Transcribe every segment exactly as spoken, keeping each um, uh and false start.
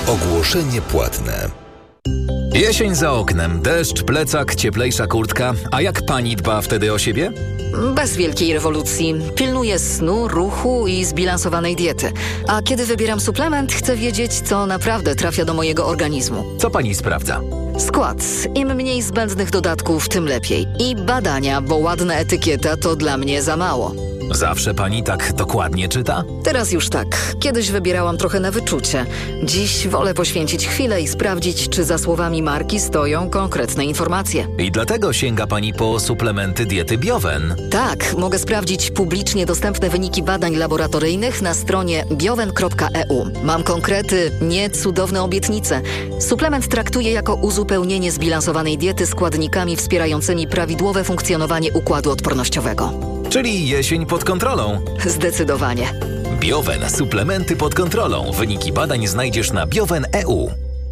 Ogłoszenie płatne. Jesień za oknem, deszcz, plecak, cieplejsza kurtka. A jak pani dba wtedy o siebie? Bez wielkiej rewolucji. Pilnuję snu, ruchu i zbilansowanej diety. A kiedy wybieram suplement, chcę wiedzieć, co naprawdę trafia do mojego organizmu. Co pani sprawdza? Skład. Im mniej zbędnych dodatków, tym lepiej. I badania, bo ładna etykieta to dla mnie za mało. Zawsze pani tak dokładnie czyta? Teraz już tak. Kiedyś wybierałam trochę na wyczucie. Dziś wolę poświęcić chwilę i sprawdzić, czy za słowami marki stoją konkretne informacje. I dlatego sięga pani po suplementy diety Biowen. Tak, mogę sprawdzić publicznie dostępne wyniki badań laboratoryjnych na stronie biowen kropka e u. Mam konkrety, nie cudowne obietnice. Suplement traktuję jako uzupełnienie zbilansowanej diety składnikami wspierającymi prawidłowe funkcjonowanie układu odpornościowego. Czyli jesień pod kontrolą. Zdecydowanie. Biowen. Suplementy pod kontrolą. Wyniki badań znajdziesz na biowen kropka e u.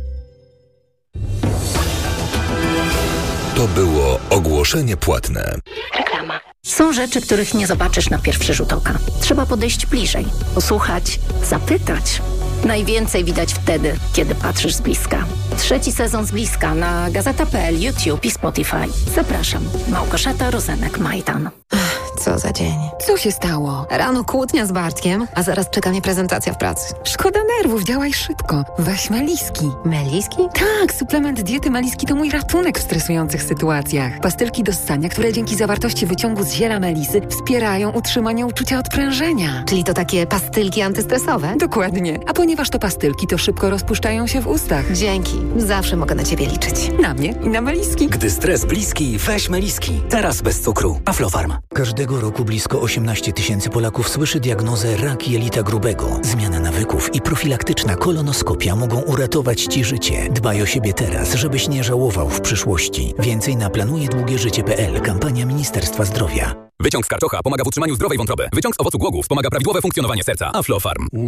To było ogłoszenie płatne. Reklama. Są rzeczy, których nie zobaczysz na pierwszy rzut oka. Trzeba podejść bliżej, posłuchać, zapytać. Najwięcej widać wtedy, kiedy patrzysz z bliska. Trzeci sezon z bliska na gazeta kropka pe el, YouTube i Spotify. Zapraszam. Małgorzata Rozenek-Majdan. Co za dzień. Co się stało? Rano kłótnia z Bartkiem, a zaraz czeka mnie prezentacja w pracy. Szkoda nerwów, działaj szybko. Weź Meliski. Meliski? Tak, suplement diety Meliski to mój ratunek w stresujących sytuacjach. Pastylki do ssania, które dzięki zawartości wyciągu z ziela melisy wspierają utrzymanie uczucia odprężenia. Czyli to takie pastylki antystresowe? Dokładnie. A ponieważ to pastylki, to szybko rozpuszczają się w ustach. Dzięki. Zawsze mogę na ciebie liczyć. Na mnie i na Meliski. Gdy stres bliski, weź Meliski. Teraz bez cukru. Aflofarm. Każdego roku blisko osiemnaście tysięcy Polaków słyszy diagnozę rak jelita grubego. Zmiana nawyków i profilaktyczna kolonoskopia mogą uratować Ci życie. Dbaj o siebie teraz, żebyś nie żałował w przyszłości. Więcej na planuje długie życie kropka pe el. Kampania Ministerstwa Zdrowia. Wyciąg z karczocha pomaga w utrzymaniu zdrowej wątroby. Wyciąg z owocu głogów wspomaga prawidłowe funkcjonowanie serca. Aflofarm.